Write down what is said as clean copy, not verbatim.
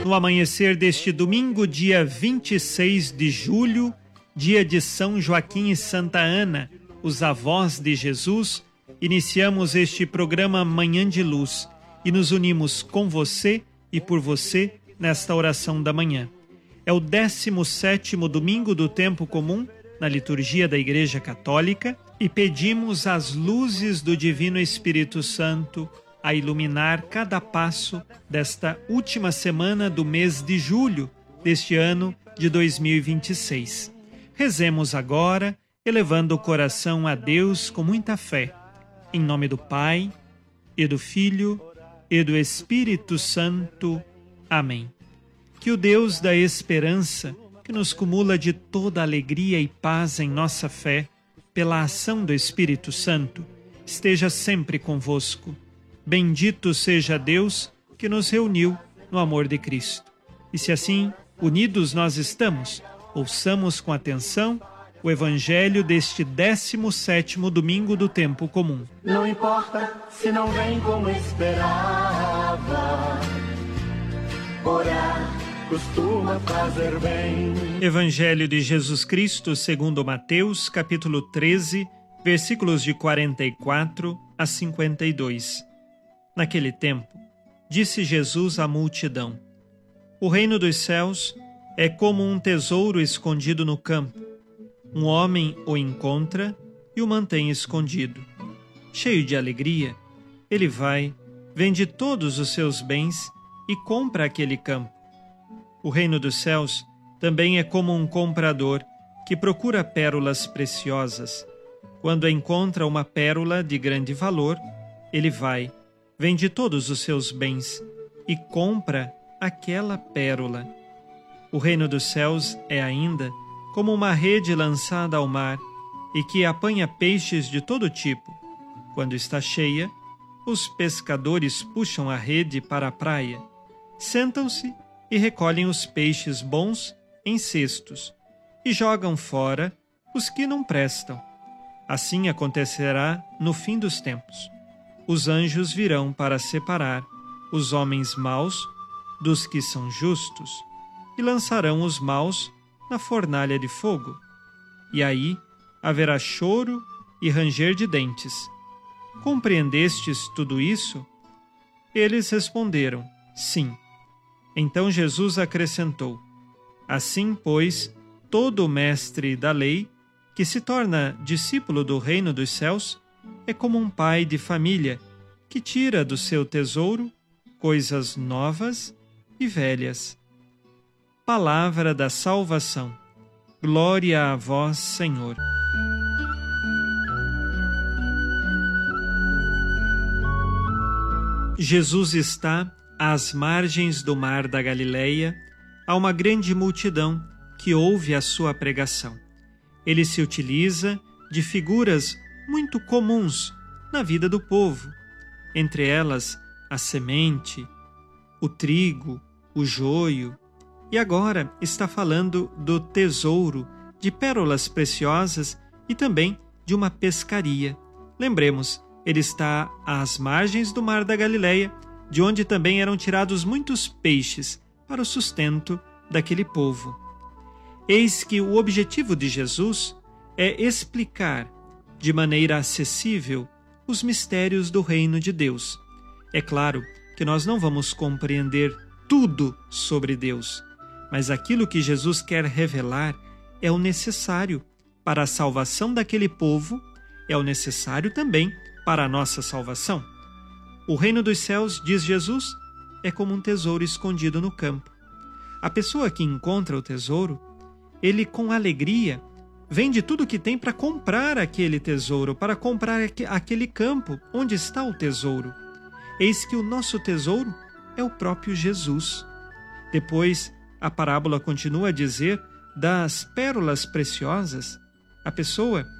No amanhecer deste domingo, dia 26 de julho, dia de São Joaquim e Santa Ana, os avós de Jesus, iniciamos este programa Manhã de Luz e nos unimos com você e por você nesta oração da manhã. É o 17º domingo do tempo comum na liturgia da Igreja Católica e pedimos as luzes do Divino Espírito Santo a iluminar cada passo desta última semana do mês de julho deste ano de 2026. Rezemos agora, elevando o coração a Deus com muita fé. Em nome do Pai, e do Filho, e do Espírito Santo. Amém. Que o Deus da esperança, que nos cumula de toda alegria e paz em nossa fé, pela ação do Espírito Santo, esteja sempre convosco. Bendito seja Deus que nos reuniu no amor de Cristo. E se assim, unidos nós estamos, ouçamos com atenção o Evangelho deste 17º domingo do tempo comum. Não importa se não vem como esperava, orar costuma fazer bem. Evangelho de Jesus Cristo segundo Mateus, capítulo 13, versículos de 44 a 52. Naquele tempo, disse Jesus à multidão: O reino dos céus é como um tesouro escondido no campo. Um homem o encontra e o mantém escondido. Cheio de alegria, ele vai, vende todos os seus bens e compra aquele campo. O reino dos céus também é como um comprador que procura pérolas preciosas. Quando encontra uma pérola de grande valor, ele vai, vende todos os seus bens e compra aquela pérola. O reino dos céus é ainda como uma rede lançada ao mar e que apanha peixes de todo tipo. Quando está cheia, os pescadores puxam a rede para a praia, sentam-se e recolhem os peixes bons em cestos e jogam fora os que não prestam. Assim acontecerá no fim dos tempos. Os anjos virão para separar os homens maus dos que são justos e lançarão os maus na fornalha de fogo. E aí haverá choro e ranger de dentes. Compreendestes tudo isso? Eles responderam: Sim. Então Jesus acrescentou: Assim, pois, todo mestre da lei, que se torna discípulo do reino dos céus, é como um pai de família que tira do seu tesouro coisas novas e velhas. Palavra da salvação. Glória a vós, Senhor. Jesus está às margens do mar da Galileia. Há uma grande multidão que ouve a sua pregação. Ele se utiliza de figuras muito comuns na vida do povo, entre elas a semente, o trigo, o joio, e agora está falando do tesouro, de pérolas preciosas e também de uma pescaria. Lembremos, ele está às margens do mar da Galileia, de onde também eram tirados muitos peixes para o sustento daquele povo. Eis que o objetivo de Jesus é explicar de maneira acessível os mistérios do reino de Deus. É claro que nós não vamos compreender tudo sobre Deus, mas aquilo que Jesus quer revelar é o necessário para a salvação daquele povo, é o necessário também para a nossa salvação. O reino dos céus, diz Jesus, é como um tesouro escondido no campo. A pessoa que encontra o tesouro, ele com alegria vende tudo o que tem para comprar aquele tesouro, para comprar aquele campo onde está o tesouro. Eis que o nosso tesouro é o próprio Jesus. Depois, a parábola continua a dizer das pérolas preciosas. A pessoa